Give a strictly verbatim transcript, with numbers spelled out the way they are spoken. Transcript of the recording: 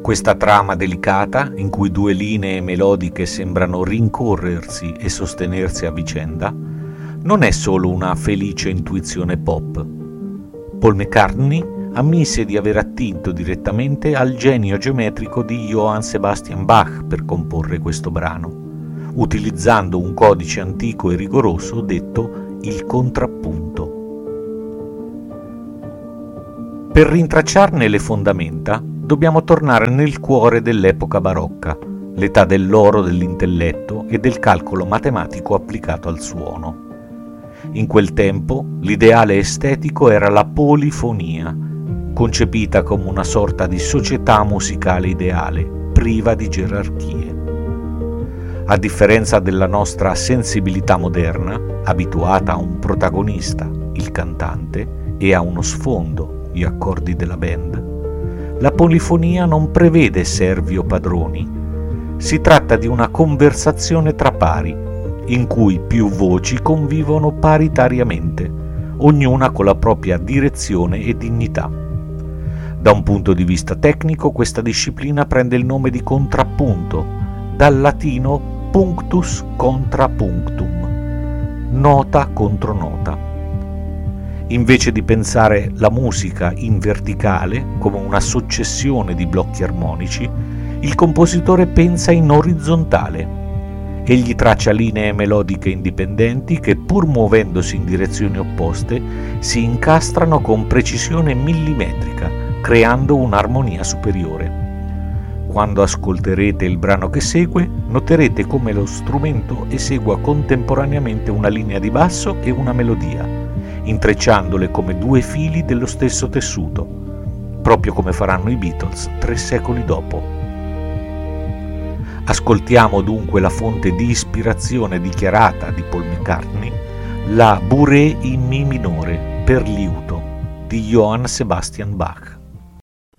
Questa trama delicata, in cui due linee melodiche sembrano rincorrersi e sostenersi a vicenda, non è solo una felice intuizione pop. Paul McCartney ammise di aver attinto direttamente al genio geometrico di Johann Sebastian Bach per comporre questo brano, utilizzando un codice antico e rigoroso detto il contrappunto. Per rintracciarne le fondamenta, dobbiamo tornare nel cuore dell'epoca barocca, l'età dell'oro dell'intelletto e del calcolo matematico applicato al suono. In quel tempo l'ideale estetico era la polifonia, concepita come una sorta di società musicale ideale, priva di gerarchie. A differenza della nostra sensibilità moderna, abituata a un protagonista, il cantante, e a uno sfondo, gli accordi della band, la polifonia non prevede servi o padroni. Si tratta di una conversazione tra pari, in cui più voci convivono paritariamente, ognuna con la propria direzione e dignità. Da un punto di vista tecnico, questa disciplina prende il nome di contrappunto, dal latino punctus contra punctum, nota contro nota. Invece di pensare la musica in verticale, come una successione di blocchi armonici, il compositore pensa in orizzontale. Egli traccia linee melodiche indipendenti che, pur muovendosi in direzioni opposte, si incastrano con precisione millimetrica, creando un'armonia superiore. Quando ascolterete il brano che segue, noterete come lo strumento esegua contemporaneamente una linea di basso e una melodia, intrecciandole come due fili dello stesso tessuto, proprio come faranno i Beatles tre secoli dopo. Ascoltiamo dunque la fonte di ispirazione dichiarata di Paul McCartney, la Bourrée in Mi minore per liuto di Johann Sebastian Bach.